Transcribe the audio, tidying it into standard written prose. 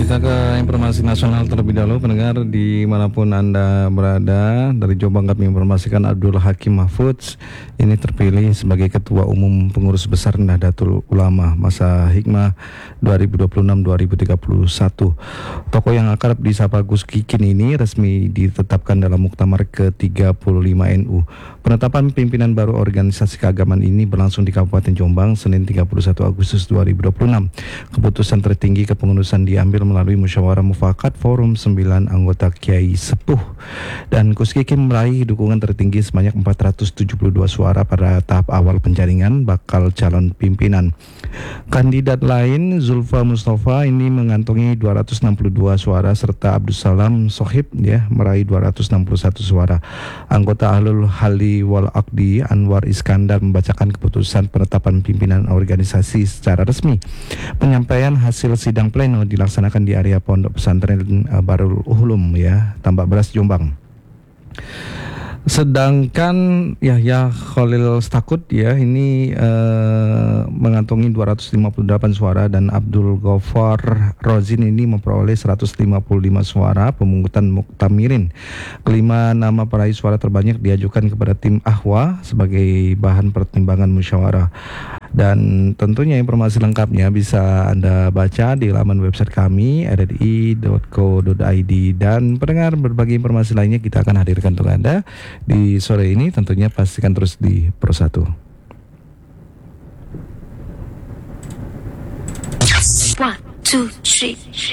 Kita ke informasi nasional terlebih dahulu, pendengar dimanapun Anda berada. Dari Jombang kami informasikan Abdul Hakim Mahfudz ini terpilih sebagai Ketua Umum Pengurus Besar Nahdlatul Ulama masa hikmah 2026-2031. Tokoh yang akrab disapa Gus Kikin ini resmi ditetapkan dalam Muktamar ke-35 NU. Penetapan pimpinan baru organisasi keagamaan ini berlangsung di Kabupaten Jombang Senin 31 Agustus 2026. Keputusan tertinggi kepengurusan diambil melalui musyawarah mufakat forum 9 anggota Kiai Sepuh, dan Gus Kikin meraih dukungan tertinggi sebanyak 472 suara pada tahap awal penjaringan bakal calon pimpinan. Kandidat lain Zulfa Mustafa ini mengantongi 262 suara serta Abdus Salam Sohib meraih 261 suara. Anggota Ahlul Hali wal Aqdi Anwar Iskandar membacakan keputusan penetapan pimpinan organisasi secara resmi. Penyampaian hasil sidang pleno dilaksanakan di area Pondok Pesantren Barul Ulum Tambak Beras Jombang. Sedangkan Yahya Khalil Stakut ini mengantongi 258 suara dan Abdul Ghaffar Rozin ini memperoleh 155 suara pemungutan muktamirin. Kelima nama peraih suara terbanyak diajukan kepada tim Ahwa sebagai bahan pertimbangan musyawarah. Dan tentunya informasi lengkapnya bisa Anda baca di laman website kami rri.co.id, dan pendengar berbagai informasi lainnya kita akan hadirkan untuk Anda di sore ini. Tentunya pastikan terus di Pro 1. 1, 2, 3